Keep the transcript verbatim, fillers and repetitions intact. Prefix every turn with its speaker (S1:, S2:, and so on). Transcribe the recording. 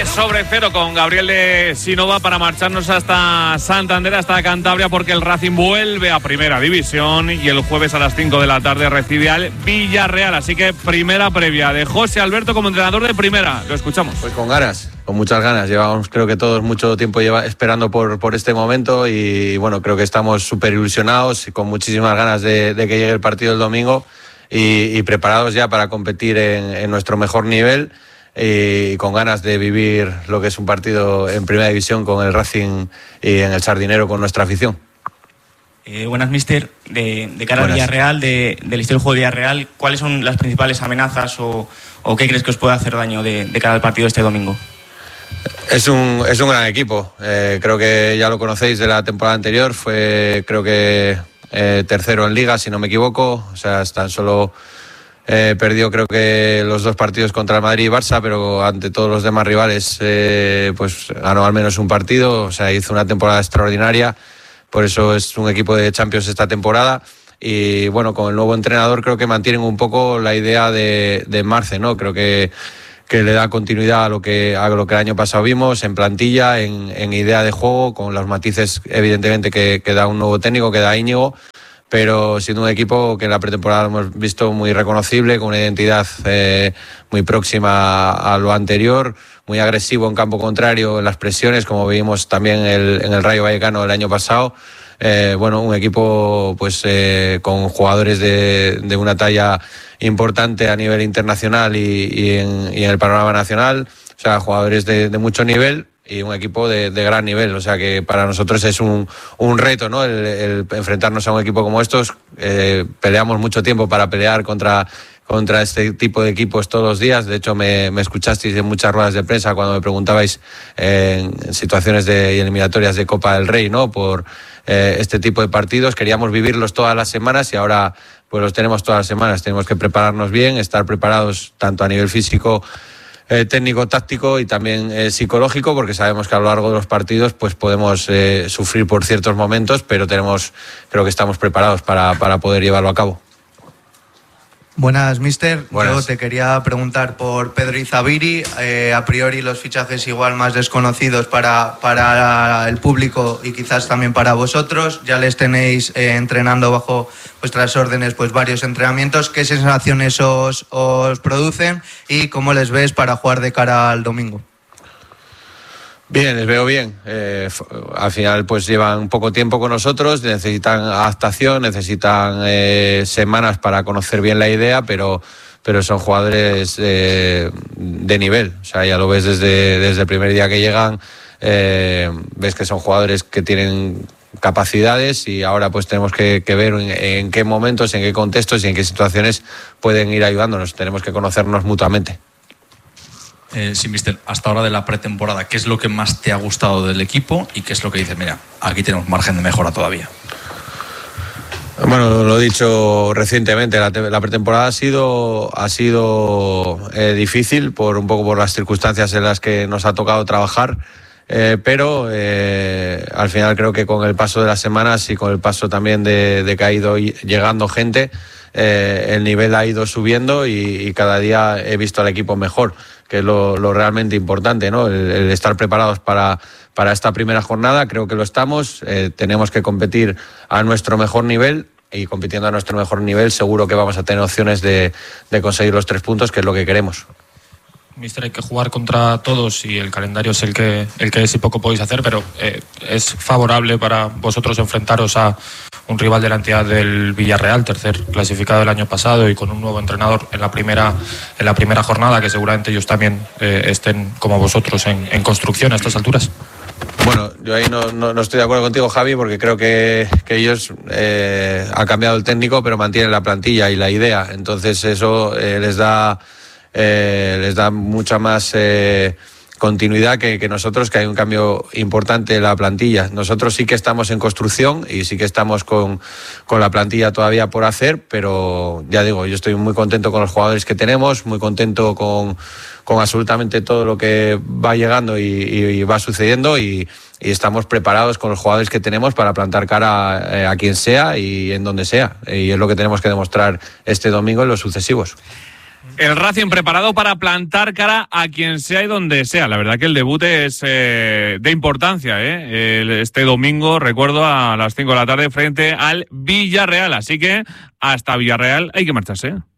S1: nueve sobre cero con Gabriel de Sinova para marcharnos hasta Santander, hasta Cantabria, porque el Racing vuelve a Primera División y el jueves a las cinco de la tarde recibe al Villarreal. Así que primera previa de José Alberto como entrenador de Primera. Lo escuchamos.
S2: Pues con ganas, con muchas ganas. Llevamos, creo que todos, mucho tiempo lleva esperando por, por este momento y bueno, creo que estamos súper ilusionados y con muchísimas ganas de, de que llegue el partido el domingo y, y preparados ya para competir en, en nuestro mejor nivel. Y con ganas de vivir lo que es un partido en Primera División con el Racing y en el Sardinero con nuestra afición.
S3: Eh, buenas, míster. De, de cara al Villarreal, de, del estilo de juego de Villarreal, ¿cuáles son las principales amenazas o, o qué crees que os puede hacer daño de, de cara al partido este domingo?
S2: Es un, es un gran equipo. Eh, creo que ya lo conocéis de la temporada anterior. Fue, creo que, eh, tercero en Liga, si no me equivoco. O sea, tan solo... Eh, perdió creo que los dos partidos contra el Madrid y Barça, pero ante todos los demás rivales eh, pues ganó al menos un partido, o sea, hizo una temporada extraordinaria, por eso es un equipo de Champions esta temporada. Y bueno, con el nuevo entrenador creo que mantienen un poco la idea de, de Marce, ¿no? Creo que, que le da continuidad a lo que, a lo que el año pasado vimos en plantilla, en, en idea de juego, con los matices evidentemente que, que da un nuevo técnico, que da Íñigo, pero siendo un equipo que en la pretemporada hemos visto muy reconocible, con una identidad eh, muy próxima a lo anterior, muy agresivo en campo contrario, en las presiones, como vimos también el, en el Rayo Vallecano el año pasado. Eh, bueno, un equipo pues eh, con jugadores de, de una talla importante a nivel internacional y, y, en, y en el panorama nacional, o sea, jugadores de, de mucho nivel. Y un equipo de, de gran nivel, o sea que para nosotros es un, un reto, ¿no? El, el enfrentarnos a un equipo como estos. Eh, peleamos mucho tiempo para pelear contra, contra este tipo de equipos todos los días. De hecho, me, me escuchasteis en muchas ruedas de prensa cuando me preguntabais eh, en situaciones de eliminatorias de Copa del Rey, ¿no? Por eh, este tipo de partidos. Queríamos vivirlos todas las semanas y ahora pues los tenemos todas las semanas. Tenemos que prepararnos bien, estar preparados tanto a nivel físico, Eh, técnico, táctico y también eh, psicológico, porque sabemos que a lo largo de los partidos pues podemos eh, sufrir por ciertos momentos, pero tenemos, creo que estamos preparados para, para poder llevarlo a cabo.
S4: Buenas, míster.
S2: Buenas.
S4: Yo te quería preguntar por Pedro Izabiri. Eh, a priori los fichajes igual más desconocidos para, para el público y quizás también para vosotros. Ya les tenéis eh, entrenando bajo vuestras órdenes pues varios entrenamientos. ¿Qué sensaciones os, os producen y cómo les ves para jugar de cara al domingo?
S2: Bien, les veo bien. Eh, al final pues llevan poco tiempo con nosotros, necesitan adaptación, necesitan eh, semanas para conocer bien la idea, pero, pero son jugadores eh, de nivel. O sea, ya lo ves desde, desde el primer día que llegan, eh, ves que son jugadores que tienen capacidades y ahora pues tenemos que, que ver en, en qué momentos, en qué contextos y en qué situaciones pueden ir ayudándonos. Tenemos que conocernos mutuamente.
S5: Eh, sí, mister, hasta ahora de la pretemporada, ¿qué es lo que más te ha gustado del equipo y qué es lo que dices, mira, aquí tenemos margen de mejora todavía?
S2: Bueno, lo he dicho recientemente, la, la pretemporada ha sido, ha sido eh, difícil por un poco por las circunstancias en las que nos ha tocado trabajar, eh, pero eh, al final creo que con el paso de las semanas y con el paso también de, de que ha ido llegando gente, eh, el nivel ha ido subiendo y, y cada día he visto al equipo mejor, que es lo, lo realmente importante, ¿no? El, el estar preparados para, para esta primera jornada, creo que lo estamos. Eh, tenemos que competir a nuestro mejor nivel y compitiendo a nuestro mejor nivel seguro que vamos a tener opciones de, de conseguir los tres puntos, que es lo que queremos.
S6: Mister, hay que jugar contra todos y el calendario es el que, el que es y poco podéis hacer, pero eh, ¿es favorable para vosotros enfrentaros a un rival de la entidad del Villarreal, tercer clasificado el año pasado y con un nuevo entrenador en la primera, en la primera jornada, que seguramente ellos también eh, estén como vosotros en, en construcción a estas alturas?
S2: Bueno, yo ahí no, no, no estoy de acuerdo contigo, Javi, porque creo que, que ellos eh, han cambiado el técnico, pero mantienen la plantilla y la idea. Entonces eso eh, les da eh, les da mucha más eh, continuidad que, que nosotros, que hay un cambio importante en la plantilla. Nosotros sí que estamos en construcción y sí que estamos con, con la plantilla todavía por hacer, pero ya digo, yo estoy muy contento con los jugadores que tenemos, muy contento con, con absolutamente todo lo que va llegando y, y, y va sucediendo y, y estamos preparados con los jugadores que tenemos para plantar cara a, a quien sea y en donde sea. Y es lo que tenemos que demostrar este domingo en los sucesivos.
S1: El Racing preparado para plantar cara a quien sea y donde sea. La verdad que el debut es eh, de importancia, ¿eh? El, este domingo, recuerdo, a las cinco de la tarde frente al Villarreal. Así que hasta Villarreal hay que marcharse.